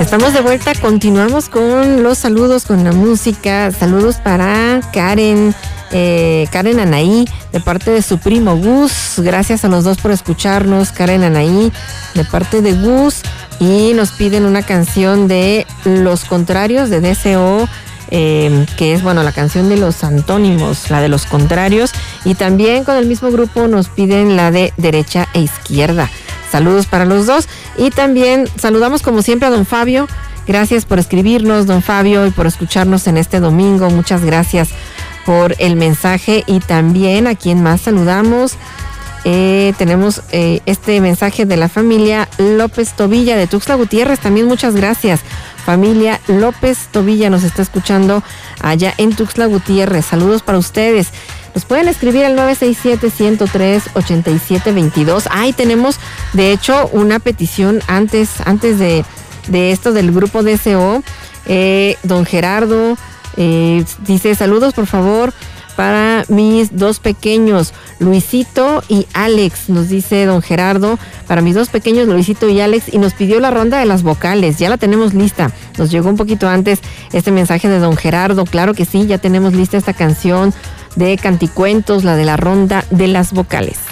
Estamos de vuelta, continuamos con los saludos, con la música. Saludos para Karen Anaí, de parte de su primo Gus. Gracias a los dos por escucharnos, Karen Anaí, de parte de Gus. Y nos piden una canción de Los Contrarios, de DCO, que es, bueno, la canción de los antónimos, la de Los Contrarios. Y también con el mismo grupo nos piden la de Derecha e Izquierda. Saludos para los dos. Y también saludamos como siempre a don Fabio. Gracias por escribirnos, don Fabio, y por escucharnos en este domingo. Muchas gracias por el mensaje. Y también a quien más saludamos. Tenemos este mensaje de la familia López Tobilla de Tuxtla Gutiérrez. También muchas gracias. Familia López Tobilla nos está escuchando allá en Tuxtla Gutiérrez. Saludos para ustedes. Nos pueden escribir al 967-103-8722. Ahí tenemos, de hecho, una petición antes de esto del grupo DCO. Don Gerardo dice: saludos, por favor, para mis dos pequeños, Luisito y Alex. Nos dice don Gerardo, para mis dos pequeños, Luisito y Alex, y nos pidió la ronda de las vocales. Ya la tenemos lista. Nos llegó un poquito antes este mensaje de don Gerardo. Claro que sí, ya tenemos lista esta canción de Canticuentos, la de la ronda de las vocales.